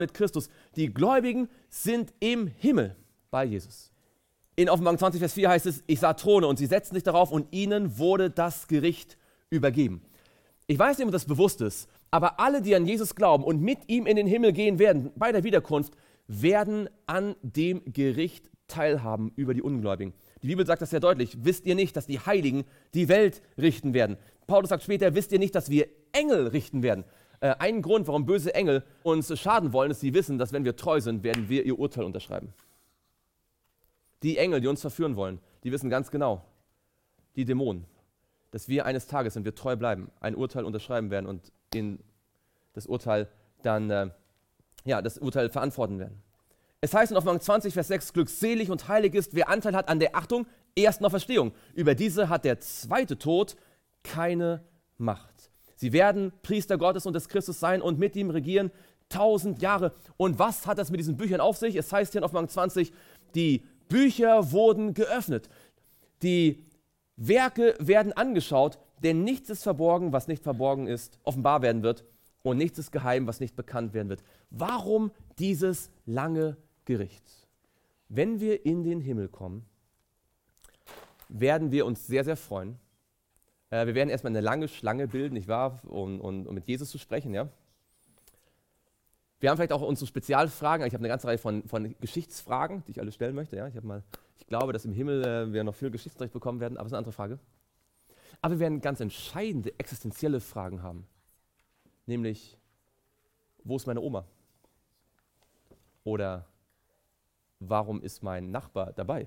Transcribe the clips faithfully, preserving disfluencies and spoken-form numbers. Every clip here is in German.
mit Christus. Die Gläubigen sind im Himmel bei Jesus. In Offenbarung zwanzig, Vers vier heißt es, ich sah Throne und sie setzten sich darauf und ihnen wurde das Gericht übergeben. Ich weiß nicht, ob das bewusst ist, aber alle, die an Jesus glauben und mit ihm in den Himmel gehen werden, bei der Wiederkunft, werden an dem Gericht teilhaben über die Ungläubigen. Die Bibel sagt das sehr deutlich. Wisst ihr nicht, dass die Heiligen die Welt richten werden? Paulus sagt später, wisst ihr nicht, dass wir Engel richten werden? Äh, ein Grund, warum böse Engel uns schaden wollen, ist, sie wissen, dass wenn wir treu sind, werden wir ihr Urteil unterschreiben. Die Engel, die uns verführen wollen, die wissen ganz genau, die Dämonen, dass wir eines Tages, wenn wir treu bleiben, ein Urteil unterschreiben werden und in das Urteil dann, äh, ja, das Urteil verantworten werden. Es heißt in Offenbarung zwanzig, Vers sechs, glückselig und heilig ist, wer Anteil hat an der Achtung, ersten Auferstehung. Über diese hat der zweite Tod keine Macht. Sie werden Priester Gottes und des Christus sein und mit ihm regieren tausend Jahre. Und was hat das mit diesen Büchern auf sich? Es heißt hier in Offenbarung zwanzig, die Bücher wurden geöffnet. Die Werke werden angeschaut, denn nichts ist verborgen, was nicht verborgen ist, offenbar werden wird. Und nichts ist geheim, was nicht bekannt werden wird. Warum dieses lange Gericht? Wenn wir in den Himmel kommen, werden wir uns sehr, sehr freuen. Äh, wir werden erstmal eine lange Schlange bilden, nicht wahr, um, um, um mit Jesus zu sprechen. Ja? Wir haben vielleicht auch unsere Spezialfragen. Ich habe eine ganze Reihe von, von Geschichtsfragen, die ich alle stellen möchte. Ja? Ich, mal, ich glaube, dass im Himmel äh, wir noch viel Geschichtsunterricht bekommen werden, aber das ist eine andere Frage. Aber wir werden ganz entscheidende, existenzielle Fragen haben. Nämlich, wo ist meine Oma? Oder warum ist mein Nachbar dabei?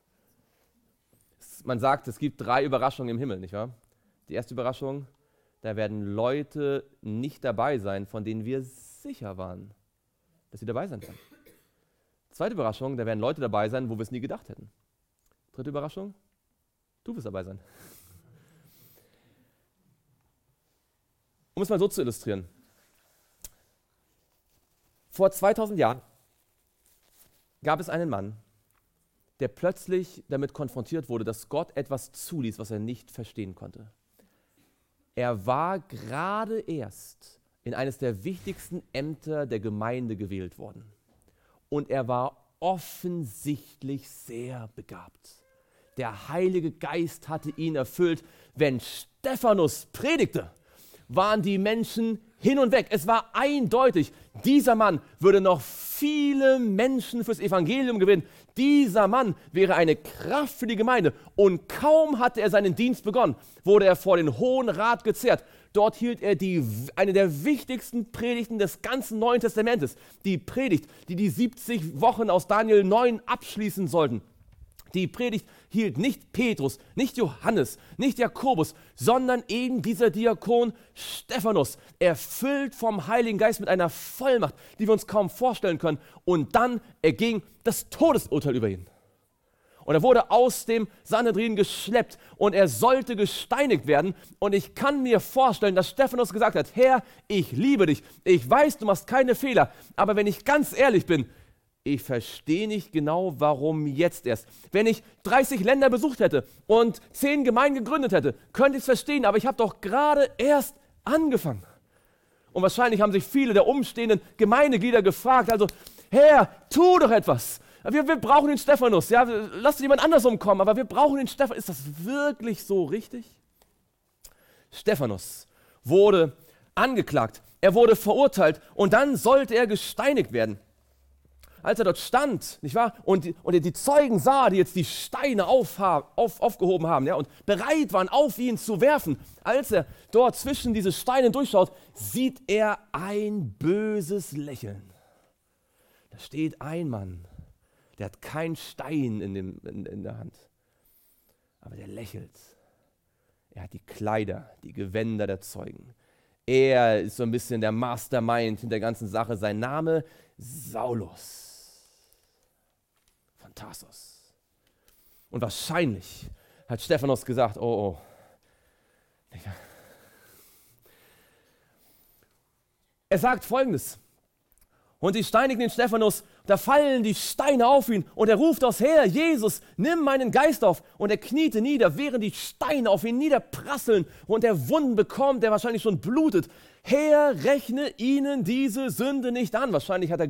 Man sagt, es gibt drei Überraschungen im Himmel, nicht wahr? Die erste Überraschung, da werden Leute nicht dabei sein, von denen wir sicher waren, dass sie dabei sein werden. Zweite Überraschung, da werden Leute dabei sein, wo wir es nie gedacht hätten. Dritte Überraschung, du wirst dabei sein. Um es mal so zu illustrieren. Vor zweitausend Jahren gab es einen Mann, der plötzlich damit konfrontiert wurde, dass Gott etwas zuließ, was er nicht verstehen konnte. Er war gerade erst in eines der wichtigsten Ämter der Gemeinde gewählt worden. Und er war offensichtlich sehr begabt. Der Heilige Geist hatte ihn erfüllt. Wenn Stephanus predigte, waren die Menschen hin und weg. Es war eindeutig, dieser Mann würde noch viele Menschen fürs Evangelium gewinnen. Dieser Mann wäre eine Kraft für die Gemeinde. Und kaum hatte er seinen Dienst begonnen, wurde er vor den Hohen Rat gezerrt. Dort hielt er die, eine der wichtigsten Predigten des ganzen Neuen Testamentes. Die Predigt, die die siebzig Wochen aus Daniel neun abschließen sollten. Die Predigt hielt nicht Petrus, nicht Johannes, nicht Jakobus, sondern eben dieser Diakon Stephanus, erfüllt vom Heiligen Geist mit einer Vollmacht, die wir uns kaum vorstellen können. Und dann erging das Todesurteil über ihn. Und er wurde aus dem Sanhedrin geschleppt und er sollte gesteinigt werden. Und ich kann mir vorstellen, dass Stephanus gesagt hat, Herr, ich liebe dich, ich weiß, du machst keine Fehler, aber wenn ich ganz ehrlich bin, ich verstehe nicht genau, warum jetzt erst. Wenn ich dreißig Länder besucht hätte und zehn Gemeinden gegründet hätte, könnte ich es verstehen, aber ich habe doch gerade erst angefangen. Und wahrscheinlich haben sich viele der umstehenden Gemeindeglieder gefragt, also, Herr, tu doch etwas. Wir, wir brauchen den Stephanus, ja, lass jemand anders umkommen, aber wir brauchen den Stephanus. Ist das wirklich so richtig? Stephanus wurde angeklagt, er wurde verurteilt und dann sollte er gesteinigt werden. Als er dort stand, nicht wahr? Und die, und die Zeugen sah, die jetzt die Steine auf, auf, aufgehoben haben, ja, und bereit waren, auf ihn zu werfen. Als er dort zwischen diese Steine durchschaut, sieht er ein böses Lächeln. Da steht ein Mann, der hat keinen Stein in, dem, in, in der Hand, aber der lächelt. Er hat die Kleider, die Gewänder der Zeugen. Er ist so ein bisschen der Mastermind in der ganzen Sache. Sein Name Saulus. Tarsus. Und wahrscheinlich hat Stephanus gesagt, oh, oh. Er sagt Folgendes. Und die steinigen den Stephanus, da fallen die Steine auf ihn und er ruft aus, Herr, Jesus, nimm meinen Geist auf. Und er kniete nieder, während die Steine auf ihn niederprasseln und er Wunden bekommt, der wahrscheinlich schon blutet. Herr, rechne ihnen diese Sünde nicht an. Wahrscheinlich hat er